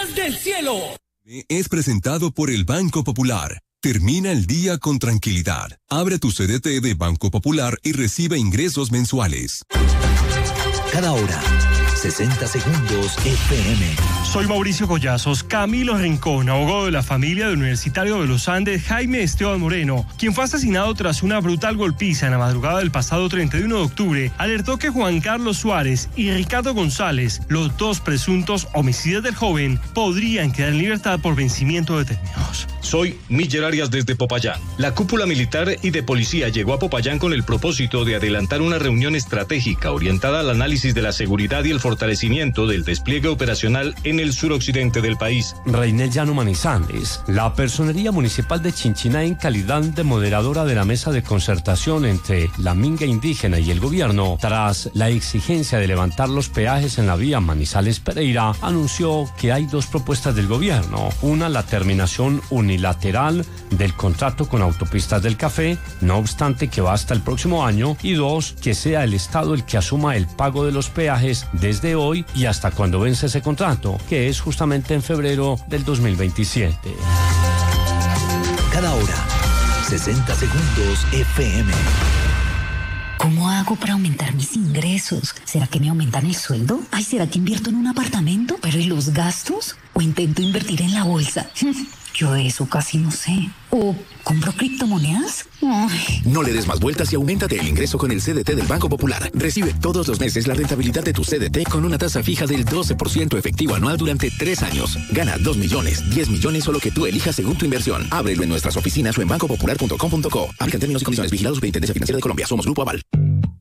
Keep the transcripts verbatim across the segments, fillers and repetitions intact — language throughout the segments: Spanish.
desde el cielo. Es presentado por el Banco Popular. Termina el día con tranquilidad. Abre tu C D T de Banco Popular y recibe ingresos mensuales. Cada hora, sesenta segundos F M. Soy Mauricio Collazos. Camilo Rincón, abogado de la familia del universitario de los Andes, Jaime Esteban Moreno, quien fue asesinado tras una brutal golpiza en la madrugada del pasado treinta y uno de octubre, alertó que Juan Carlos Suárez y Ricardo González, los dos presuntos homicidas del joven, podrían quedar en libertad por vencimiento de términos. Soy Miller Arias desde Popayán. La cúpula militar y de policía llegó a Popayán con el propósito de adelantar una reunión estratégica orientada al análisis de la seguridad y el fortalecimiento del despliegue operacional en el suroccidente del país. Reinel Llano Manizales, la Personería Municipal de Chinchiná, en calidad de moderadora de la mesa de concertación entre la minga indígena y el gobierno, tras la exigencia de levantar los peajes en la vía Manizales-Pereira, anunció que hay dos propuestas del gobierno. Una, la terminación unilateral del contrato con Autopistas del Café, no obstante que va hasta el próximo año, y dos, que sea el Estado el que asuma el pago de los peajes desde hoy y hasta cuando vence ese contrato, que es justamente en febrero del dos mil veintisiete. Cada hora, sesenta segundos F M. ¿Cómo hago para aumentar mis ingresos? ¿Será que me aumentan el sueldo? Ay, ¿será que invierto en un apartamento? ¿Pero y los gastos? ¿O intento invertir en la bolsa? Yo de eso casi no sé. ¿O compro criptomonedas? Ay. No le des más vueltas y auméntate el ingreso con el C D T del Banco Popular. Recibe todos los meses la rentabilidad de tu C D T con una tasa fija del doce por ciento efectivo anual durante tres años. Gana dos millones, diez millones o lo que tú elijas según tu inversión. Ábrelo en nuestras oficinas o en banco popular punto com punto co. Aplican términos y condiciones. Vigilados por Superintendencia Financiera de Colombia. Somos Grupo Aval.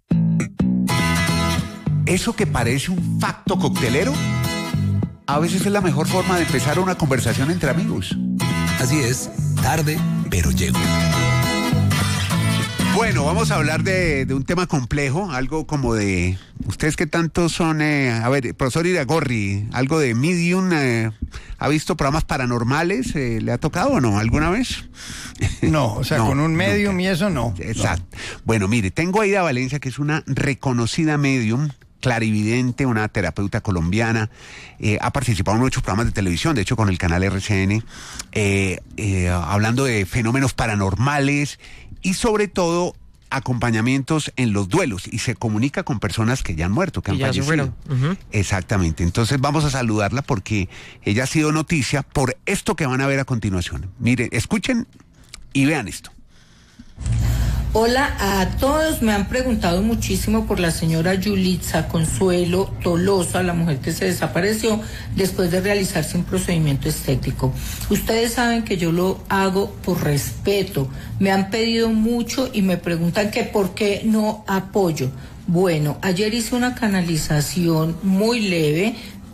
¿Eso que parece un facto coctelero? A veces es la mejor forma de empezar una conversación entre amigos. Así es, tarde, pero llego. Bueno, vamos a hablar de, de un tema complejo, algo como de... ¿Ustedes qué tanto son? Eh, a ver, profesor Iragorri, algo de medium, eh, ¿ha visto programas paranormales? Eh, ¿Le ha tocado o no alguna vez? No, o sea, no, con un medium nunca. Y eso no. Exacto. No. Bueno, mire, tengo a Aida Valencia, que es una reconocida medium, clarividente, una terapeuta colombiana, eh, ha participado en ocho programas de televisión, de hecho con el canal R C N, eh, eh, hablando de fenómenos paranormales y sobre todo acompañamientos en los duelos, y se comunica con personas que ya han muerto, que han ya fallecido. Uh-huh. Exactamente. Entonces vamos a saludarla porque ella ha sido noticia por esto que van a ver a continuación. Miren, escuchen y vean esto. Hola a todos, me han preguntado muchísimo por la señora Yulitza Consuelo Tolosa, la mujer que se desapareció después de realizarse un procedimiento estético. Ustedes saben que yo lo hago por respeto, me han pedido mucho y me preguntan que por qué no apoyo. Bueno, ayer hice una canalización muy leve